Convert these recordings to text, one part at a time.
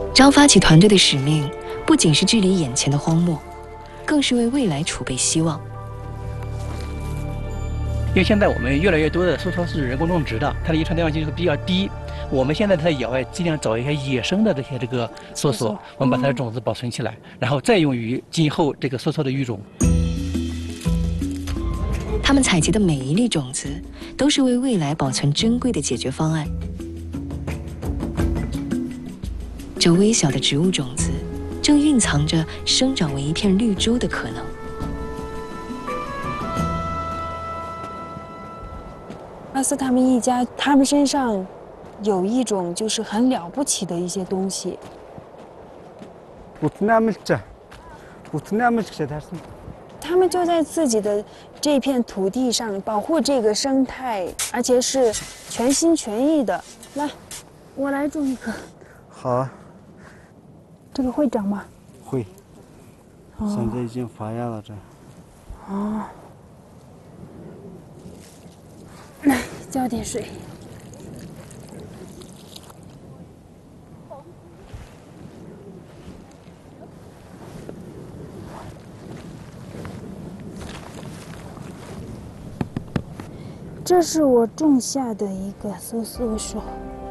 张发起团队的使命，不仅是治理眼前的荒漠，更是为未来储备希望。 因为现在我们越来越多的梭梭是人工种植的，它的遗传多样性是比较低。我们现在在野外尽量找一些野生的这个梭梭，我们把它的种子保存起来，然后再用于今后这个梭梭的育种。 他们采集的每一粒种子，都是为未来保存珍贵的解决方案。这微小的植物种子，正蕴藏着生长为一片绿洲的可能。 阿斯他们一家，他们身上有一种就是很了不起的一些东西。他们就在自己的这片土地上保护这个生态，而且是全心全意的。来，我来种一颗。 好啊。 这个会长吗？ 会。现在已经发芽了，这。 哦。来，浇点水。这是我种下的一个梭梭树。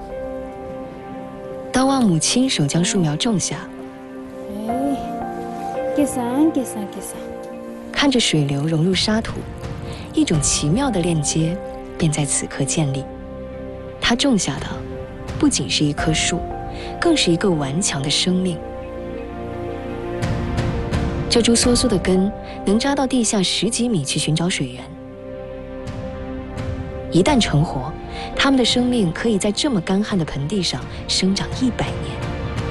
当旺姆亲手将树苗种下，看着水流融入沙土，一种奇妙的链接便在此刻建立。他种下的不仅是一棵树，更是一个顽强的生命。这株梭梭的根能扎到地下10几米去寻找水源。一旦成活，它们的生命可以在这么干旱的盆地上生长100年。